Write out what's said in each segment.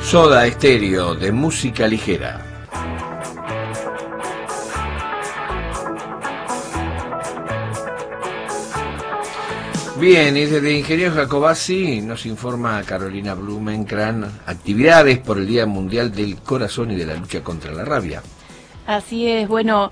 Soda Estéreo, de música ligera. Bien, y desde Ingeniero Jacobacci nos informa Carolina Blumenkran, actividades por el Día Mundial del Corazón y de la lucha contra la rabia. Así es, bueno,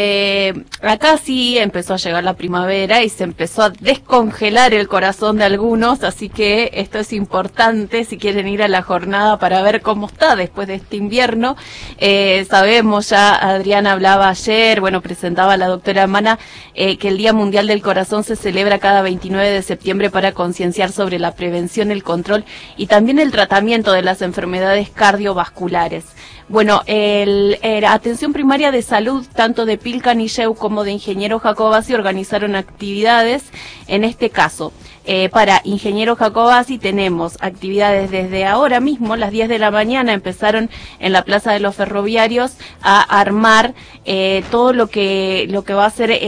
acá sí empezó a llegar la primavera y se empezó a descongelar el corazón de algunos, así que esto es importante si quieren ir a la jornada para ver cómo está después de este invierno. Sabemos ya, Adriana hablaba ayer, bueno, presentaba a la doctora Mana, que el Día Mundial del Corazón se celebra cada 29 de septiembre para concienciar sobre la prevención, el control y también el tratamiento de las enfermedades cardiovasculares. Bueno, Atención Primaria de Salud, tanto de Pilcanilleu como de Ingeniero Jacobacci, organizaron actividades. En este caso, para Ingeniero Jacobacci tenemos actividades desde ahora mismo, las 10 de la mañana, empezaron en la Plaza de los Ferroviarios a armar todo lo que va a ser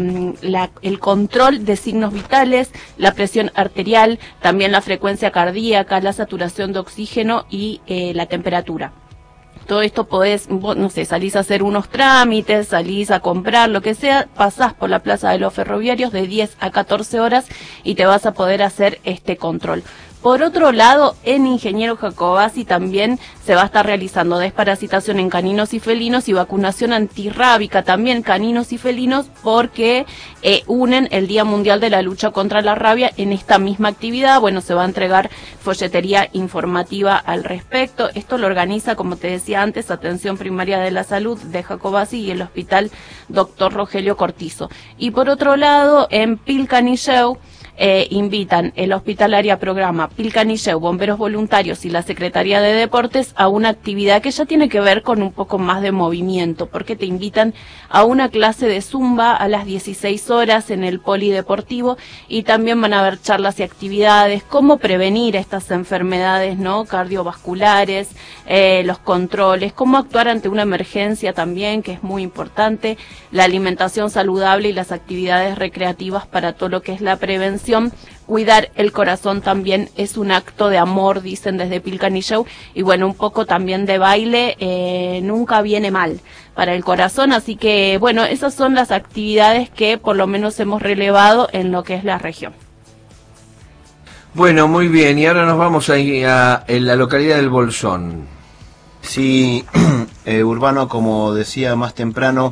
el control de signos vitales, la presión arterial, también la frecuencia cardíaca, la saturación de oxígeno y la temperatura. Todo esto podés, no sé, salís a hacer unos trámites, salís a comprar, lo que sea, pasás por la Plaza de los Ferroviarios de 10 a 14 horas y te vas a poder hacer este control. Por otro lado, en Ingeniero Jacobacci también se va a estar realizando desparasitación en caninos y felinos y vacunación antirrábica también caninos y felinos, porque unen el Día Mundial de la Lucha contra la Rabia en esta misma actividad. Bueno, se va a entregar folletería informativa al respecto. Esto lo organiza, como te decía antes, Atención Primaria de la Salud de Jacobacci y el Hospital Dr. Rogelio Cortizo. Y por otro lado, en Pilcanilleu, invitan el Hospitalaria Programa, Pilcanilleu, Bomberos Voluntarios y la Secretaría de Deportes a una actividad que ya tiene que ver con un poco más de movimiento, porque te invitan a una clase de Zumba a las 16 horas en el Polideportivo y también van a haber charlas y actividades, cómo prevenir estas enfermedades, ¿no?, cardiovasculares, los controles, cómo actuar ante una emergencia también, que es muy importante, la alimentación saludable y las actividades recreativas para todo lo que es la prevención. Cuidar el corazón también es un acto de amor, dicen desde Pilcanilleu, y bueno, un poco también de baile, nunca viene mal para el corazón, así que bueno, esas son las actividades que por lo menos hemos relevado en lo que es la región. Bueno, muy bien, y ahora nos vamos ahí en la localidad del Bolsón. Sí, Urbano, como decía más temprano,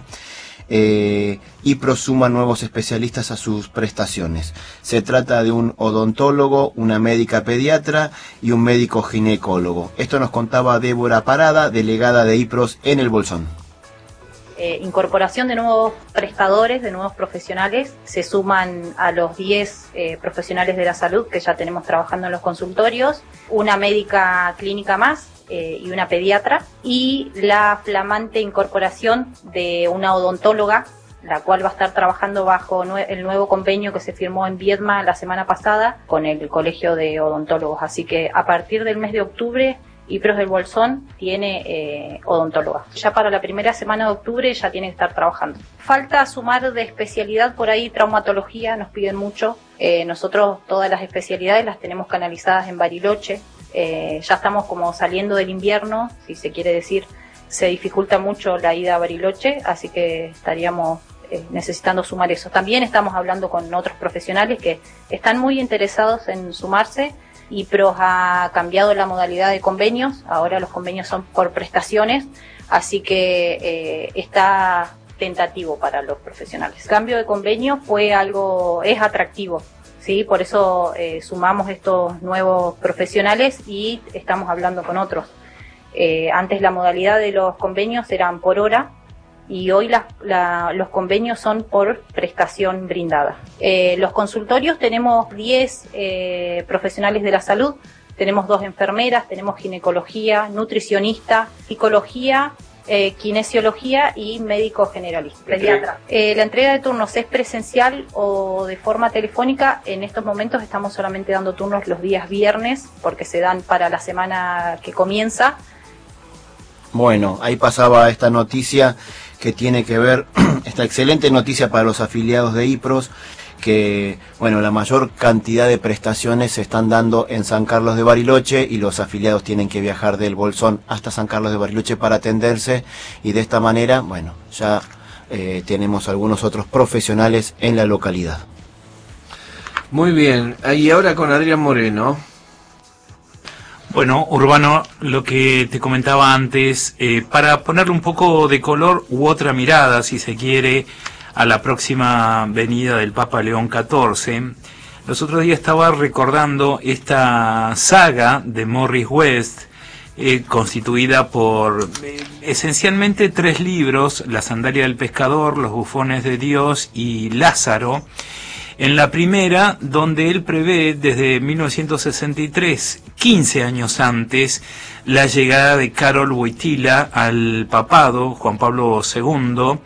IPRO suma nuevos especialistas a sus prestaciones. Se trata de un odontólogo, una médica pediatra y un médico ginecólogo. Esto nos contaba Débora Parada, delegada de IPROS en el Bolsón. Incorporación de nuevos prestadores, de nuevos profesionales, se suman a los 10 profesionales de la salud que ya tenemos trabajando en los consultorios, una médica clínica más, y una pediatra, y la flamante incorporación de una odontóloga, la cual va a estar trabajando bajo el nuevo convenio que se firmó en Viedma la semana pasada con el Colegio de Odontólogos. Así que a partir del mes de octubre, IPROS del Bolsón tiene odontóloga. Ya para la primera semana de octubre ya tiene que estar trabajando. Falta sumar de especialidad por ahí, traumatología, nos piden mucho. Nosotros todas las especialidades las tenemos canalizadas en Bariloche. Ya estamos como saliendo del invierno, si se quiere decir, se dificulta mucho la ida a Bariloche, así que estaríamos necesitando sumar eso. También estamos hablando con otros profesionales que están muy interesados en sumarse. IPROS ha cambiado la modalidad de convenios, ahora los convenios son por prestaciones, así que está tentativo para los profesionales. El cambio de convenio es atractivo. Sí, por eso sumamos estos nuevos profesionales y estamos hablando con otros. Antes la modalidad de los convenios eran por hora y hoy los convenios son por prestación brindada. Los consultorios tenemos 10 profesionales de la salud, tenemos 2 enfermeras, tenemos ginecología, nutricionista, psicología, kinesiología y médico generalista, pediatra. La entrega de turnos es presencial o de forma telefónica. En estos momentos estamos solamente dando turnos los días viernes porque se dan para la semana que comienza. Bueno, ahí pasaba esta noticia que tiene que ver, esta excelente noticia para los afiliados de IPROS, que, bueno, la mayor cantidad de prestaciones se están dando en San Carlos de Bariloche y los afiliados tienen que viajar del Bolsón hasta San Carlos de Bariloche para atenderse, y de esta manera, bueno, ya tenemos algunos otros profesionales en la localidad. Muy bien, y ahora con Adrián Moreno. Bueno, Urbano, lo que te comentaba antes, para ponerle un poco de color u otra mirada, si se quiere, a la próxima venida del Papa León XIV, los otros días estaba recordando esta saga de Morris West, constituida por esencialmente 3 libros: La sandalia del pescador, Los bufones de Dios y Lázaro. En la primera, donde él prevé desde 1963, 15 años antes, la llegada de Karol Wojtyła al papado, Juan Pablo II.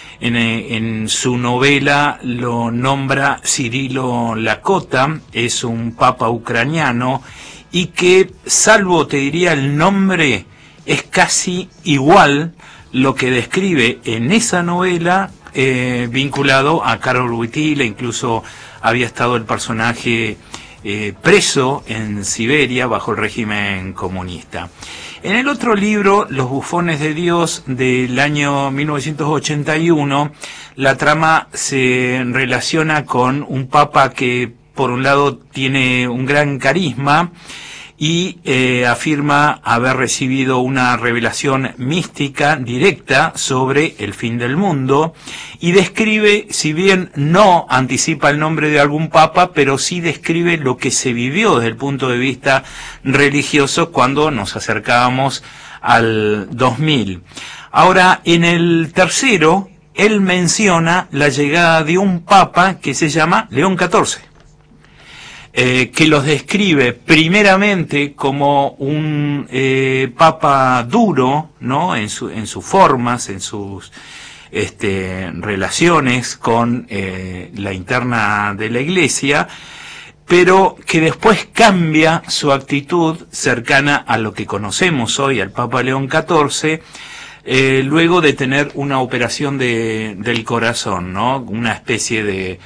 En su novela lo nombra Cirilo Lakota, es un papa ucraniano, y que, salvo te diría el nombre, es casi igual lo que describe en esa novela vinculado a Karol Wojtyła. Incluso había estado el personaje preso en Siberia bajo el régimen comunista. En el otro libro, Los bufones de Dios, del año 1981, la trama se relaciona con un papa que, por un lado, tiene un gran carisma y afirma haber recibido una revelación mística directa sobre el fin del mundo, y describe, si bien no anticipa el nombre de algún papa, pero sí describe lo que se vivió desde el punto de vista religioso cuando nos acercábamos al 2000. Ahora, en el tercero, él menciona la llegada de un papa que se llama León XIV. Que los describe primeramente como un papa duro, ¿no?, en sus formas, en sus relaciones con la interna de la Iglesia, pero que después cambia su actitud cercana a lo que conocemos hoy, al Papa León XIV, luego de tener una operación del corazón, ¿no?, una especie de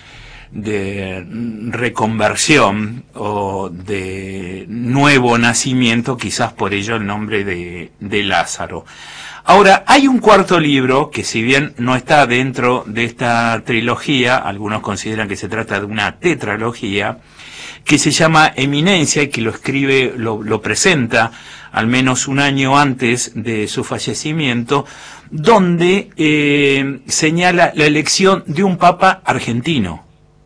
reconversión o de nuevo nacimiento, quizás por ello el nombre de Lázaro. Ahora, hay un cuarto libro que, si bien no está dentro de esta trilogía, algunos consideran que se trata de una tetralogía, que se llama Eminencia, y que lo escribe, lo presenta al menos un año antes de su fallecimiento, donde señala la elección de un papa argentino,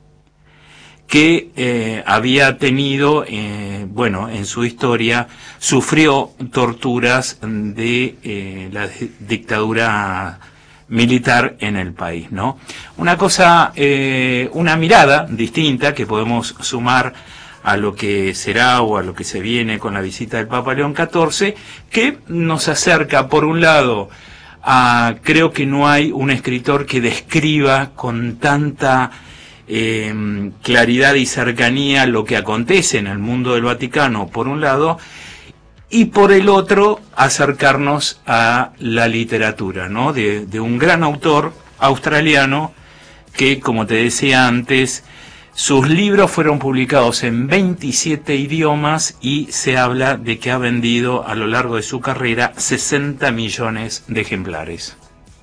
que había tenido, en su historia, sufrió torturas de la dictadura militar en el país, ¿no? Una cosa, una mirada distinta que podemos sumar a lo que será o a lo que se viene con la visita del Papa León XIV, que nos acerca, por un lado, creo que no hay un escritor que describa con tanta claridad y cercanía lo que acontece en el mundo del Vaticano, por un lado, y por el otro, acercarnos a la literatura, ¿no?, de un gran autor australiano que, como te decía antes, sus libros fueron publicados en 27 idiomas y se habla de que ha vendido a lo largo de su carrera 60 millones de ejemplares.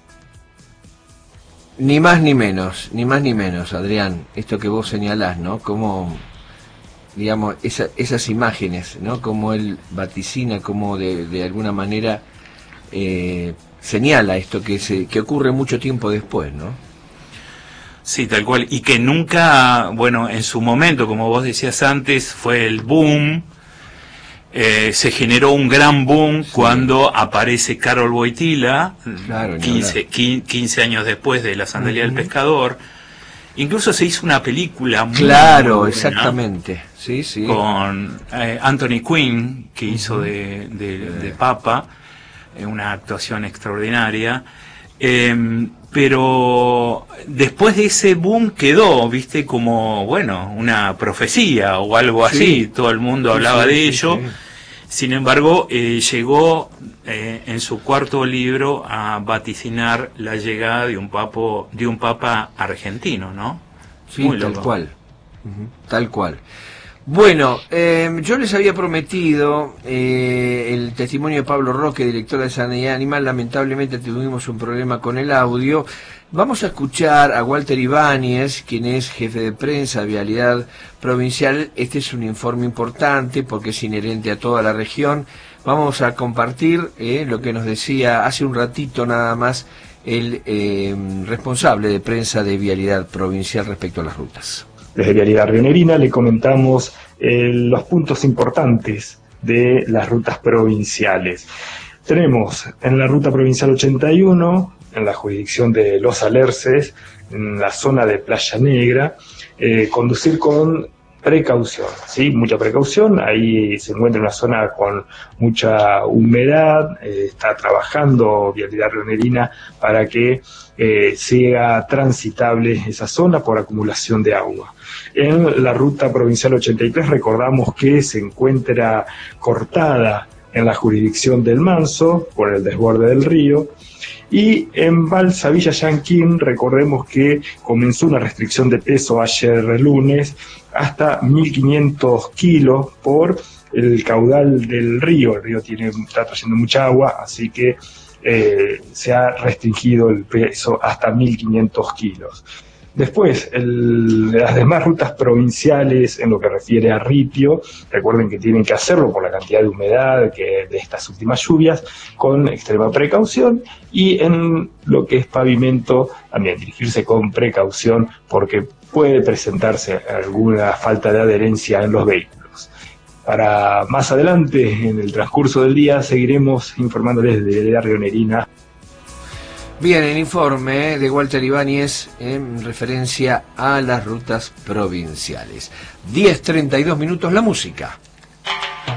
Ni más ni menos, Adrián, esto que vos señalás, ¿no? Como, digamos, esas imágenes, ¿no? Como él vaticina, como de alguna manera señala esto que ocurre mucho tiempo después, ¿no? Sí, tal cual, y que nunca, en su momento, como vos decías antes, fue el boom. Se generó un gran boom, sí, cuando aparece Karol Wojtyła, claro, 15 años después de La sandalia del pescador. Incluso se hizo una película muy buena, exactamente, sí, con Anthony Quinn, que hizo de Papa, una actuación extraordinaria. Pero después de ese boom quedó, viste, como, una profecía o algo así, sí, todo el mundo hablaba de ello. Sí. Sin embargo, llegó en su cuarto libro a vaticinar la llegada de un papa argentino, ¿no? Sí, Muy tal loco. cual. Tal cual. Bueno, yo les había prometido el testimonio de Pablo Roque, director de Sanidad Animal. Lamentablemente tuvimos un problema con el audio. Vamos a escuchar a Walter Ibáñez, quien es jefe de prensa de Vialidad Provincial. Este es un informe importante porque es inherente a toda la región. Vamos a compartir lo que nos decía hace un ratito nada más el responsable de prensa de Vialidad Provincial respecto a las rutas. Desde Vialidad Rionerina le comentamos los puntos importantes de las rutas provinciales. Tenemos en la ruta provincial 81, en la jurisdicción de Los Alerces, en la zona de Playa Negra, conducir con precaución, ¿sí? Mucha precaución. Ahí se encuentra una zona con mucha humedad, está trabajando Vialidad Rionerina para que sea transitable esa zona por acumulación de agua. En la ruta provincial 83 recordamos que se encuentra cortada en la jurisdicción del Manso por el desborde del río. Y en Balsa Villa Yanquín recordemos que comenzó una restricción de peso ayer lunes hasta 1.500 kilos por el caudal del río. El río está trayendo mucha agua, así que se ha restringido el peso hasta 1.500 kilos. Después, las demás rutas provinciales en lo que refiere a ripio, recuerden que tienen que hacerlo por la cantidad de humedad de estas últimas lluvias, con extrema precaución, y en lo que es pavimento, también dirigirse con precaución porque puede presentarse alguna falta de adherencia en los vehículos. Para más adelante, en el transcurso del día, seguiremos informándoles de la Rionerina. Bien, el informe de Walter Ibáñez en referencia a las rutas provinciales. 10:32 minutos, la música.